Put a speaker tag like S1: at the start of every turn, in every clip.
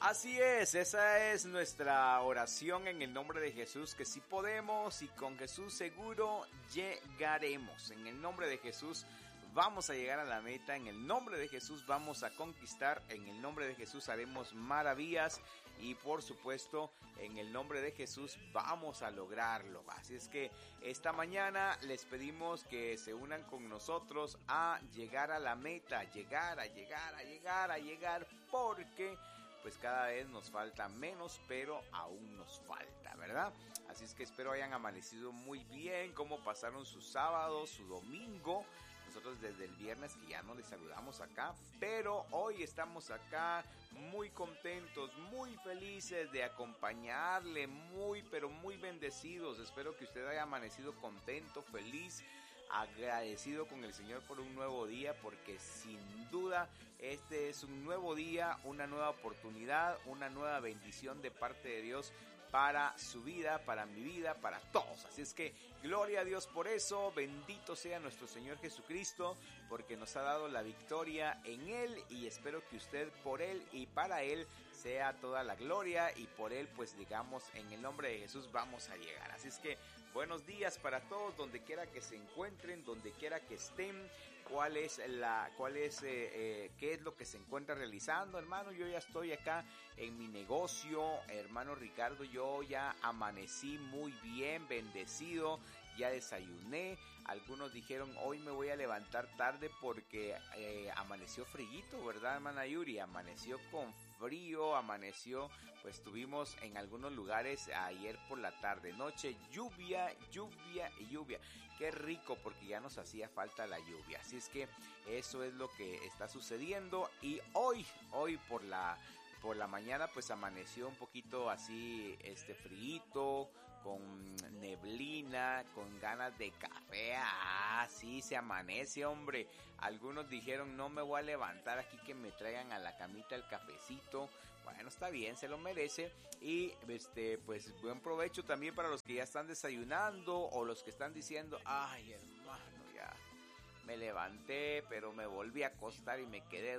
S1: Así es, esa es nuestra oración en el nombre de Jesús, que sí podemos y con Jesús seguro llegaremos. En el nombre de Jesús vamos a llegar a la meta, en el nombre de Jesús vamos a conquistar, en el nombre de Jesús haremos maravillas y por supuesto en el nombre de Jesús vamos a lograrlo. Así es que esta mañana les pedimos que se unan con nosotros a llegar a la meta, llegar, porque pues cada vez nos falta menos, pero aún nos falta, ¿verdad? Así es que espero hayan amanecido muy bien, cómo pasaron su sábado, su domingo. Nosotros desde el viernes que ya no les saludamos acá, pero hoy estamos acá muy contentos, muy felices de acompañarle, pero muy bendecidos. Espero que usted haya amanecido contento, feliz, agradecido con el Señor por un nuevo día, porque sin duda este es un nuevo día, una nueva oportunidad, una nueva bendición de parte de Dios para su vida, para mi vida, para todos. Así es que gloria a Dios por eso, bendito sea nuestro Señor Jesucristo, porque nos ha dado la victoria en Él, y espero que usted por Él y para Él sea toda la gloria, y por Él pues digamos en el nombre de Jesús vamos a llegar. Así es que buenos días para todos, donde quiera que se encuentren, donde quiera que estén. ¿Qué es lo que se encuentra realizando, hermano? Yo ya estoy acá en mi negocio, hermano Ricardo. Yo ya amanecí muy bien, bendecido, ya desayuné. Algunos dijeron, hoy me voy a levantar tarde porque amaneció friguito, ¿verdad, hermana Yuri? Amaneció con frío, pues tuvimos en algunos lugares ayer por la tarde, noche, lluvia. Qué rico, porque ya nos hacía falta la lluvia. Así es que eso es lo que está sucediendo. Y hoy por la mañana pues amaneció un poquito así frío, con neblina, con ganas de café. Sí se amanece, hombre. Algunos dijeron, no me voy a levantar aquí, que me traigan a la camita el cafecito. Bueno, está bien, se lo merece. Y pues buen provecho también para los que ya están desayunando, o los que están diciendo, ay, hermano, ya me levanté, pero me volví a acostar y me quedé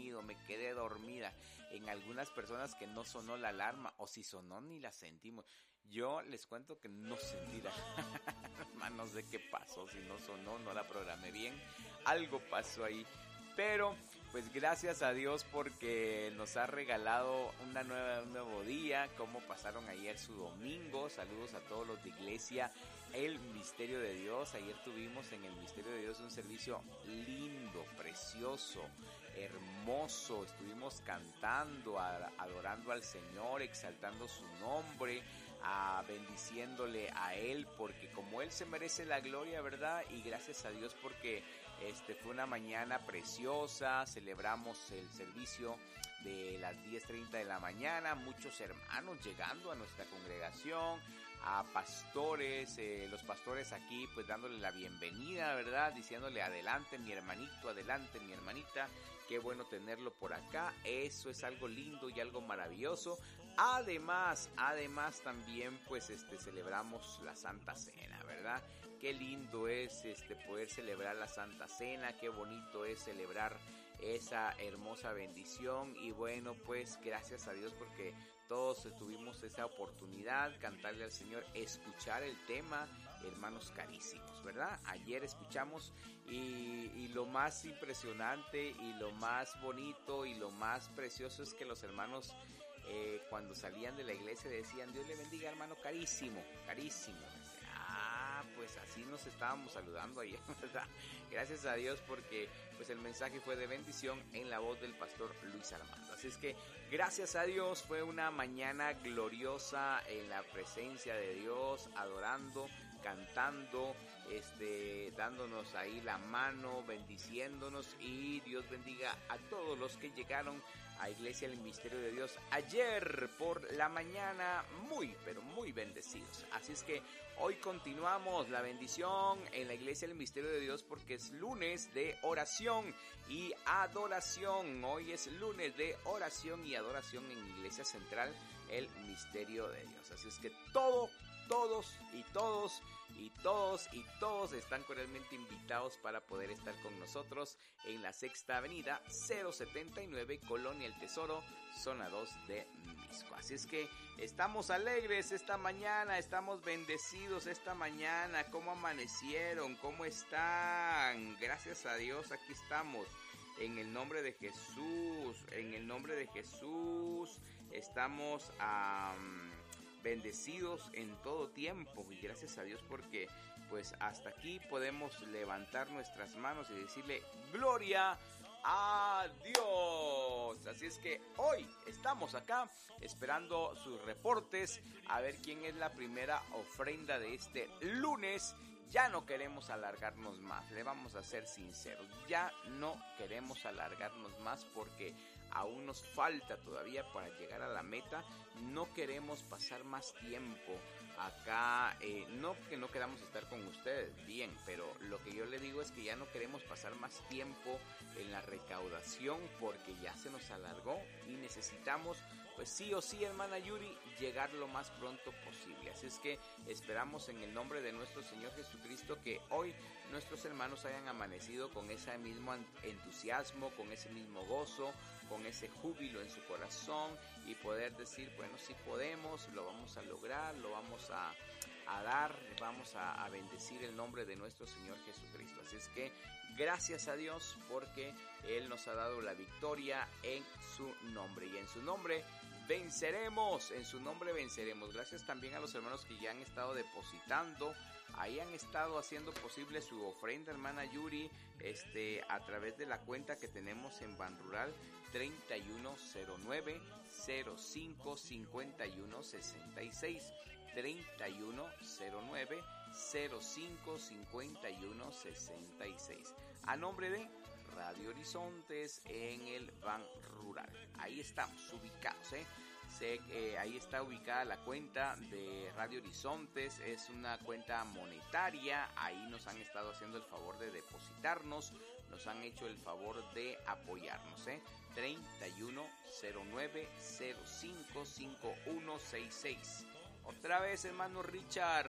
S1: dormida. En algunas personas que no sonó la alarma, o si sonó ni la sentimos. Yo les cuento que no sentí la alarma, no sé qué pasó, si no sonó, no la programé bien, algo pasó ahí. Pero pues gracias a Dios porque nos ha regalado un nuevo día. Cómo pasaron ayer su domingo. Saludos a todos los de iglesia El Misterio de Dios. Ayer tuvimos en el Misterio de Dios un servicio lindo, precioso, hermoso. Estuvimos cantando, adorando al Señor, exaltando su nombre, bendiciéndole a Él, porque como Él se merece la gloria, ¿verdad? Y gracias a Dios porque fue una mañana preciosa. Celebramos el servicio de las 10:30 de la mañana, muchos hermanos llegando a nuestra congregación, a pastores, los pastores aquí pues dándole la bienvenida, ¿verdad? Diciéndole adelante mi hermanito, adelante mi hermanita, qué bueno tenerlo por acá. Eso es algo lindo y algo maravilloso. Además también pues celebramos la Santa Cena, ¿verdad? Qué lindo es poder celebrar la Santa Cena, qué bonito es celebrar esa hermosa bendición. Y bueno, pues gracias a Dios porque todos tuvimos esa oportunidad, cantarle al Señor, escuchar el tema, hermanos carísimos, ¿verdad? Ayer escuchamos y lo más impresionante y lo más bonito y lo más precioso es que los hermanos cuando salían de la iglesia decían, Dios le bendiga, hermano carísimo. Pues así nos estábamos saludando ayer, ¿verdad? Gracias a Dios porque pues el mensaje fue de bendición en la voz del pastor Luis Armando. Así es que gracias a Dios fue una mañana gloriosa en la presencia de Dios, adorando, cantando, dándonos ahí la mano, bendiciéndonos, y Dios bendiga a todos los que llegaron a Iglesia El Misterio de Dios ayer por la mañana, muy pero muy bendecidos. Así es que hoy continuamos la bendición en la Iglesia El Misterio de Dios porque es lunes de oración y adoración. Hoy es lunes de oración y adoración en Iglesia Central El Misterio de Dios. Así es que todo todos están cordialmente invitados para poder estar con nosotros en la Sexta Avenida 079, Colonia El Tesoro, zona 2 de Misco. Así es que estamos alegres esta mañana, estamos bendecidos esta mañana. ¿Cómo amanecieron? ¿Cómo están? Gracias a Dios, aquí estamos. En el nombre de Jesús, estamos bendecidos en todo tiempo, y gracias a Dios porque pues hasta aquí podemos levantar nuestras manos y decirle gloria a Dios. Así es que hoy estamos acá esperando sus reportes, a ver quién es la primera ofrenda de este lunes. Ya no queremos alargarnos más, le vamos a ser sinceros, ya no queremos alargarnos más porque aún nos falta todavía para llegar a la meta. No queremos pasar más tiempo acá, no que no queramos estar con ustedes, bien, pero lo que yo le digo es que ya no queremos pasar más tiempo en la recaudación porque ya se nos alargó y necesitamos, pues sí o sí, hermana Yuri, llegar lo más pronto posible. Así es que esperamos en el nombre de nuestro Señor Jesucristo que hoy nuestros hermanos hayan amanecido con ese mismo entusiasmo, con ese mismo gozo, con ese júbilo en su corazón y poder decir, bueno, si podemos, lo vamos a lograr, lo vamos a dar, vamos a bendecir el nombre de nuestro Señor Jesucristo. Así es que gracias a Dios porque Él nos ha dado la victoria en su nombre, y en su nombre venceremos, en su nombre venceremos. Gracias también a los hermanos que ya han estado depositando, ahí han estado haciendo posible su ofrenda, hermana Yuri, a través de la cuenta que tenemos en Banrural 3109-055166, 3109-055166, a nombre de Radio Horizontes en el Banrural. Ahí estamos ubicados, ahí está ubicada la cuenta de Radio Horizontes, es una cuenta monetaria. Ahí nos han estado haciendo el favor de depositarnos, nos han hecho el favor de apoyarnos, 3109-055166. Otra vez, hermano Richard,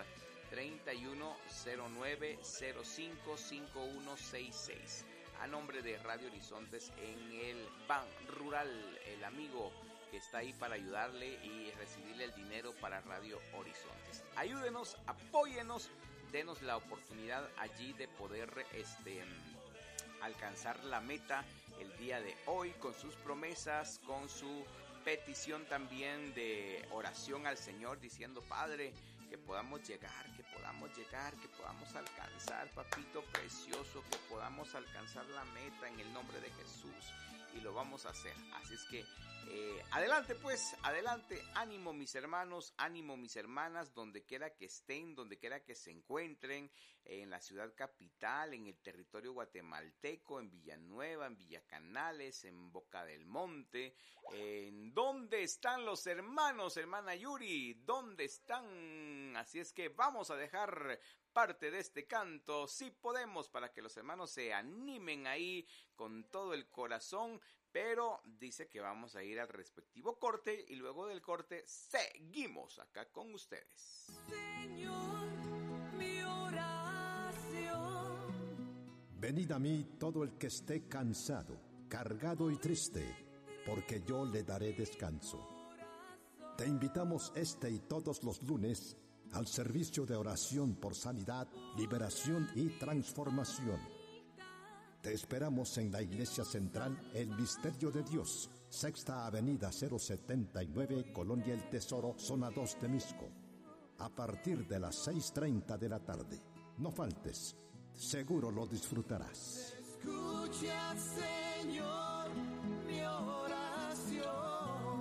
S1: 3109-055166. A nombre de Radio Horizontes en el Banrural, el amigo que está ahí para ayudarle y recibirle el dinero para Radio Horizontes. Ayúdenos, apóyenos, denos la oportunidad allí de poder alcanzar la meta el día de hoy con sus promesas, con su petición también de oración al Señor, diciendo: Padre, que podamos llegar, que podamos alcanzar, papito precioso, que podamos alcanzar la meta en el nombre de Jesús, y lo vamos a hacer. Así es que adelante pues, adelante, ánimo mis hermanos, ánimo mis hermanas, donde quiera que estén, donde quiera que se encuentren, en la ciudad capital, en el territorio guatemalteco, en Villanueva, en Villacanales, en Boca del Monte. ¿Dónde están los hermanos, hermana Yuri? ¿Dónde están? Así es que vamos a dejar parte de este canto, si podemos, para que los hermanos se animen ahí con todo el corazón. Pero dice que vamos a ir al respectivo corte y luego del corte seguimos acá con ustedes.
S2: Señor, mi oración.
S3: Venid a mí todo el que esté cansado, cargado y triste, porque yo le daré descanso. Te invitamos este y todos los lunes al servicio de oración por sanidad, liberación y transformación. Te esperamos en la Iglesia Central El Misterio de Dios, Sexta Avenida 079, Colonia El Tesoro, zona 2 de Misco, a partir de las 6:30 de la tarde. No faltes, seguro lo disfrutarás.
S2: Escucha, Señor, mi oración.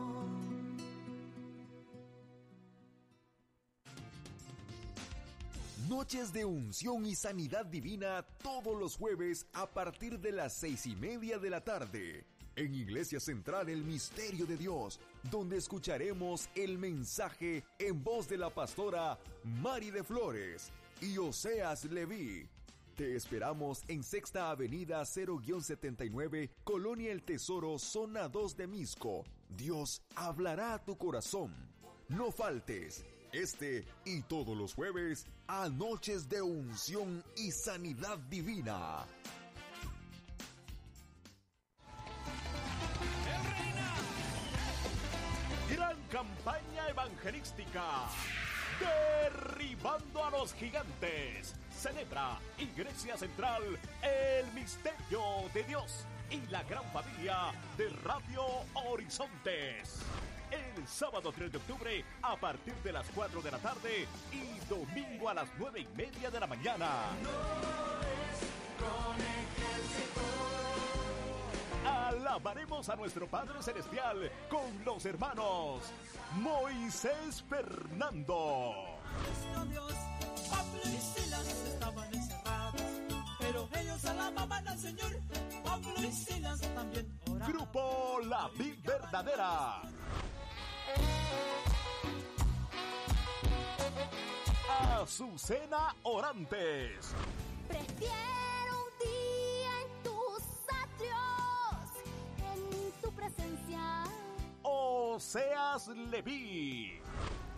S4: Noches de unción y sanidad divina todos los jueves a partir de las 6:30 de la tarde. En Iglesia Central El Misterio de Dios, donde escucharemos el mensaje en voz de la pastora Mari de Flores y Oseas Leví. Te esperamos en Sexta Avenida 0-79, Colonia El Tesoro, zona 2 de Misco. Dios hablará a tu corazón. No faltes. Este y todos los jueves a Noches de Unción y Sanidad Divina.
S5: Gran campaña evangelística. Derribando a los gigantes. Celebra Iglesia Central el misterio de Dios y la gran familia de Radio Horizontes. El sábado 3 de octubre a partir de las 4 de la tarde y domingo a las 9:30 de la mañana. Alabaremos a nuestro Padre Celestial con los hermanos Moisés Fernando.
S2: Nuestro Dios, Pablo y Silas estaban encerrados, pero ellos alababan al Señor. Pablo y Silas también oraban.
S5: Grupo La Vid Verdadera. Azucena Orantes.
S6: Prefiero un día en tus atrios, en tu presencia.
S5: Oseas Leví.